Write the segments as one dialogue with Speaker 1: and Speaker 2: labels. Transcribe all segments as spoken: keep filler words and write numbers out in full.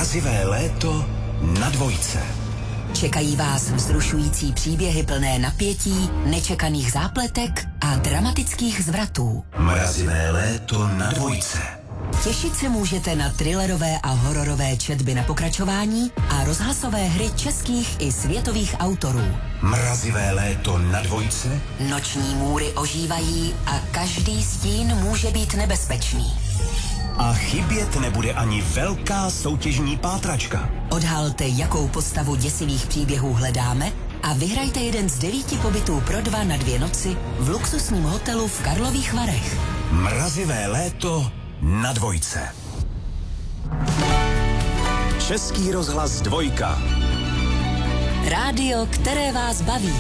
Speaker 1: Mrazivé léto na dvojce.
Speaker 2: Čekají vás vzrušující příběhy plné napětí, nečekaných zápletek a dramatických zvratů.
Speaker 1: Mrazivé léto na dvojce.
Speaker 2: Těšit se můžete na thrillerové a hororové četby na pokračování a rozhlasové hry českých i světových autorů.
Speaker 1: Mrazivé léto na dvojce.
Speaker 2: Noční můry ožívají a každý stín může být nebezpečný.
Speaker 1: A chybět nebude ani velká soutěžní pátračka.
Speaker 2: Odhalte, jakou postavu děsivých příběhů hledáme a vyhrajte jeden z devíti pobytů pro dva na dvě noci v luxusním hotelu v Karlových Varech.
Speaker 1: Mrazivé léto na dvojce. Český rozhlas dvojka.
Speaker 2: Rádio, které vás baví.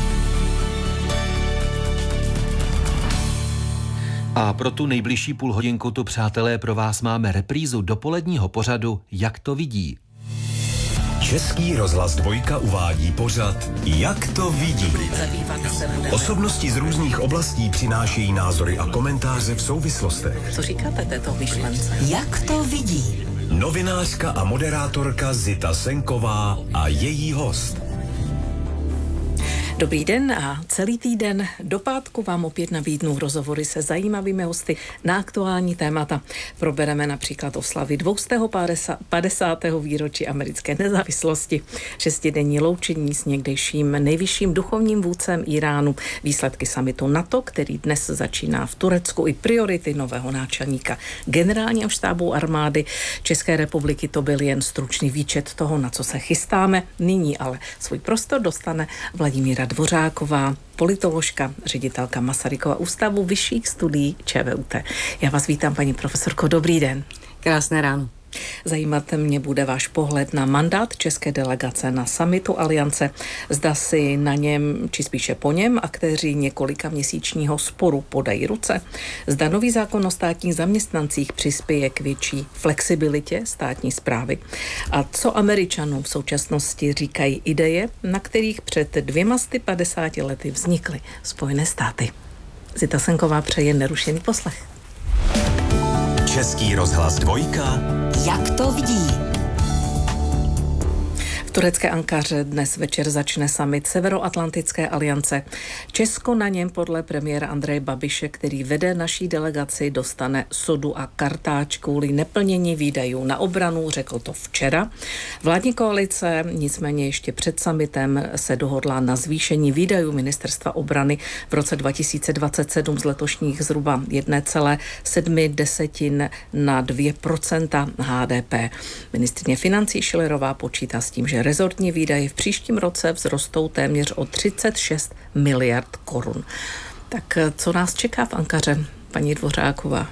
Speaker 3: A pro tu nejbližší půl hodinku tu, přátelé, pro vás máme reprízu dopoledního pořadu Jak to vidí.
Speaker 1: Český rozhlas dvojka uvádí pořad Jak to vidí. Osobnosti z různých oblastí přinášejí názory a komentáře v souvislostech.
Speaker 4: Co říkáte této myšlence?
Speaker 2: Jak to vidí?
Speaker 1: Novinářka a moderátorka Zita Senková a její host.
Speaker 4: Dobrý den a celý týden do pátku vám opět nabídnu rozhovory se zajímavými hosty na aktuální témata. Probereme například oslavy dvoustého padesátého výročí americké nezávislosti, šestidenní loučení s někdejším nejvyšším duchovním vůdcem Iránu, výsledky summitu NATO, který dnes začíná v Turecku, i priority nového náčelníka generálního štábu armády České republiky. To byl jen stručný výčet toho, na co se chystáme. Nyní ale svůj prostor dostane Vladimíra Dvořáková, politoložka, ředitelka Masarykova ústavu vyšších studií ČVUT. Já vás vítám, paní profesorko, dobrý den.
Speaker 5: Krásné ráno.
Speaker 4: Zajímat mě bude váš pohled na mandát české delegace na summitu Aliance. Zda si na něm, či spíše po něm, aktéři několika měsíčního sporu podají ruce. Zda nový zákon o státních zaměstnancích přispěje k větší flexibilitě státní správy. A co Američanům v současnosti říkají ideje, na kterých před dvěma sty padesáti lety vznikly Spojené státy. Zita Senková přeje nerušený poslech.
Speaker 1: Český rozhlas dvojka.
Speaker 2: Jak to vidí?
Speaker 4: V turecké Ankaře dnes večer začne summit Severoatlantické aliance. Česko na něm podle premiéra Andreje Babiše, který vede naší delegaci, dostane sodu a kartáč kvůli neplnění výdajů na obranu, řekl to včera. Vládní koalice nicméně ještě před summitem se dohodla na zvýšení výdajů ministerstva obrany v roce dva tisíce dvacet sedm z letošních zhruba jedna celá sedm na dvě procenta H D P. Ministryně financí Schillerová počítá s tím, že rezortní výdaje v příštím roce vzrostou téměř o třicet šest miliard korun. Tak co nás čeká v Ankaře, paní Dvořáková?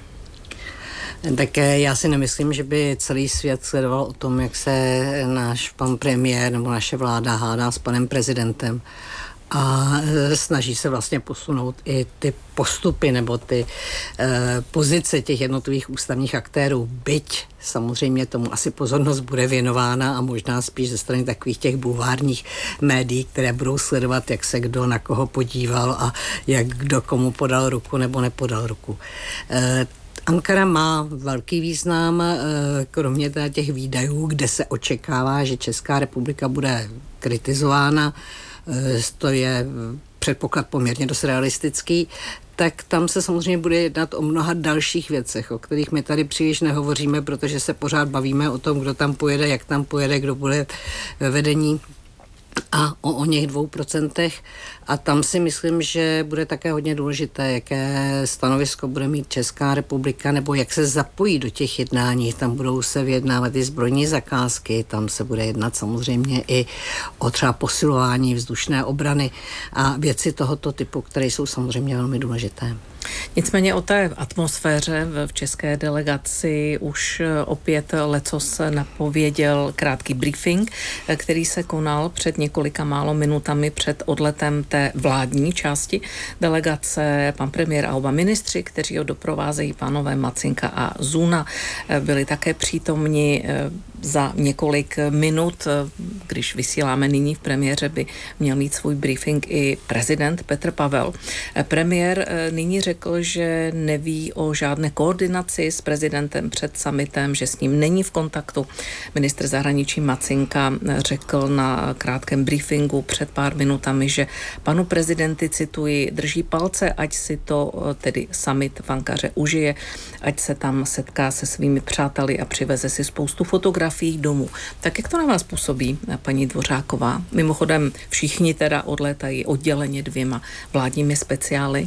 Speaker 5: Tak já si nemyslím, že by celý svět sledoval o tom, jak se náš pan premiér nebo naše vláda hádá s panem prezidentem. A snaží se vlastně posunout i ty postupy nebo ty e, pozice těch jednotlivých ústavních aktérů, byť samozřejmě tomu asi pozornost bude věnována a možná spíš ze strany takových těch bulvárních médií, které budou sledovat, jak se kdo na koho podíval a jak kdo komu podal ruku nebo nepodal ruku. E, Ankara má velký význam, kromě těch výdajů, kde se očekává, že Česká republika bude kritizována, to je předpoklad poměrně dost realistický, tak tam se samozřejmě bude jednat o mnoha dalších věcech, o kterých my tady příliš nehovoříme, protože se pořád bavíme o tom, kdo tam pojede, jak tam pojede, kdo bude ve vedení a o, o něch dvou procentech. A tam si myslím, že bude také hodně důležité, jaké stanovisko bude mít Česká republika, nebo jak se zapojí do těch jednání. Tam budou se vyjednávat i zbrojní zakázky, tam se bude jednat samozřejmě i o třeba posilování vzdušné obrany a věci tohoto typu, které jsou samozřejmě velmi důležité.
Speaker 4: Nicméně o té atmosféře v české delegaci už opět lecos napověděl krátký briefing, který se konal před několika málo minutami před odletem té vládní části delegace pan premiér a oba ministři, kteří ho doprovázejí, pánové Macinka a Zuna, byli také přítomni. Za několik minut, když vysíláme nyní v premiéře, by měl mít svůj briefing i prezident Petr Pavel. Premiér nyní řekl, že neví o žádné koordinaci s prezidentem před summitem, že s ním není v kontaktu. Ministr zahraničí Macinka řekl na krátkém briefingu před pár minutami, že panu prezidenti, cituji, drží palce, ať si to tedy summit v Ankaře užije, ať se tam setká se svými přáteli a přiveze si spoustu fotografií domů. Tak jak to na vás působí, paní Dvořáková? Mimochodem všichni teda odlétají odděleně dvěma vládními speciály.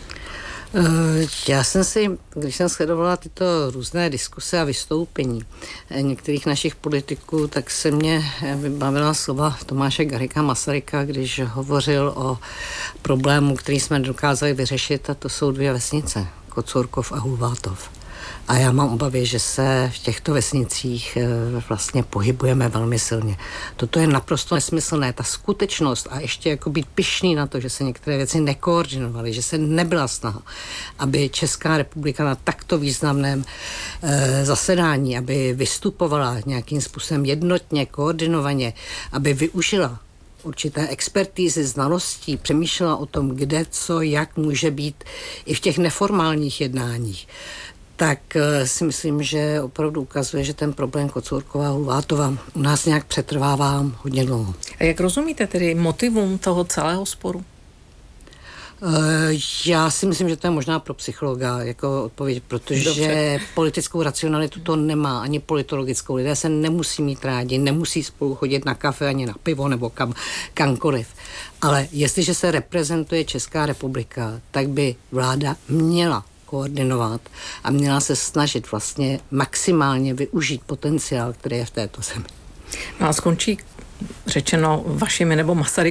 Speaker 5: Já jsem si, když jsem sledovala tyto různé diskuse a vystoupení některých našich politiků, tak se mě vybavila slova Tomáše Garrigua Masaryka, když hovořil o problému, který jsme dokázali vyřešit, a to jsou dvě vesnice, Kocourkov a Hulvátov. A já mám obavy, že se v těchto vesnicích vlastně pohybujeme velmi silně. Toto je naprosto nesmyslné. Ta skutečnost a ještě jako být pyšný na to, že se některé věci nekoordinovaly, že se nebyla snaha, aby Česká republika na takto významném e, zasedání, aby vystupovala nějakým způsobem jednotně, koordinovaně, aby využila určité expertízy, znalostí, přemýšlela o tom, kde, co, jak může být i v těch neformálních jednáních, tak si myslím, že opravdu ukazuje, že ten problém Kocourkova a Hulvátova u nás nějak přetrvává hodně dlouho.
Speaker 4: A jak rozumíte tedy motivům toho celého sporu?
Speaker 5: Já si myslím, že to je možná pro psychologa jako odpověď, protože Dobře. politickou racionalitu to nemá, ani politologickou. Lidé se nemusí mít rádi, nemusí spolu chodit na kafe, ani na pivo, nebo kam, kamkoliv. Ale jestliže se reprezentuje Česká republika, tak by vláda měla koordinovat a měla se snažit vlastně maximálně využít potenciál, který je v této zemi.
Speaker 4: No a skončí řečeno vašimi nebo Masarykovými